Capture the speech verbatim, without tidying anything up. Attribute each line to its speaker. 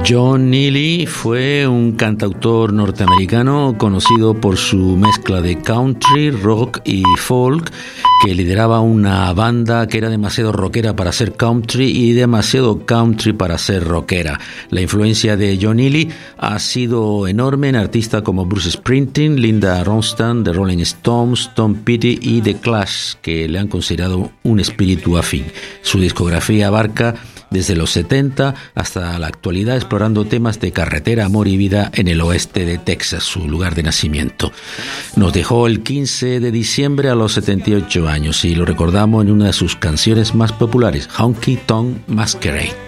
Speaker 1: John Neely fue un cantautor norteamericano conocido por su mezcla de country, rock y folk, que lideraba una banda que era demasiado rockera para ser country y demasiado country para ser rockera. La influencia de John Neely ha sido enorme en artistas como Bruce Springsteen, Linda Ronstadt, The Rolling Stones, Tom Petty y The Clash, que le han considerado un espíritu afín. Su discografía abarca desde los setenta hasta la actualidad, explorando temas de carretera, amor y vida en el oeste de Texas, su lugar de nacimiento. Nos dejó el quince de diciembre a los setenta y ocho años y lo recordamos en una de sus canciones más populares, Honky Tonk Masquerade.